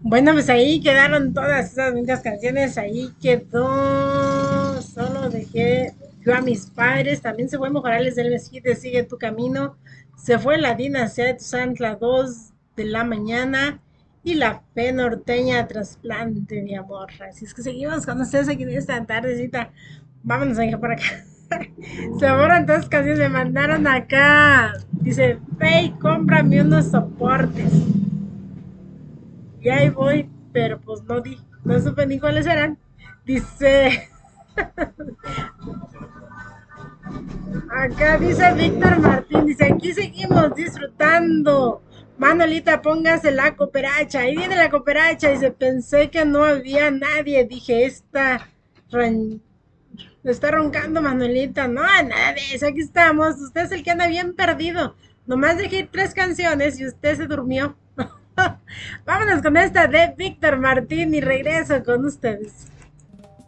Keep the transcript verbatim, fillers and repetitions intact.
Bueno, pues ahí quedaron todas esas mismas canciones, ahí quedó, solo dejé yo a mis padres, también se fue Morales del Mesquite, sigue tu camino, se fue la Dinastía de Santla dos de la mañana y la Fe Norteña trasplante de amor. Así es que seguimos con ustedes aquí en esta tardecita. Vámonos a por acá. Se fueron todas canciones, me mandaron acá. Dice, Fey, cómprame unos soportes. Y ahí voy, pero pues no di, no supe ni cuáles eran. Dice, acá dice Víctor Martín, dice, aquí seguimos disfrutando. Manolita, póngase la cooperacha. Ahí viene la cooperacha. Dice, pensé que no había nadie. Dije, esta ron- está roncando Manuelita. No, nada de eso. Aquí estamos. Usted es el que anda bien perdido. Nomás dejé tres canciones y usted se durmió. Vámonos con esta de Víctor Martín y regreso con ustedes.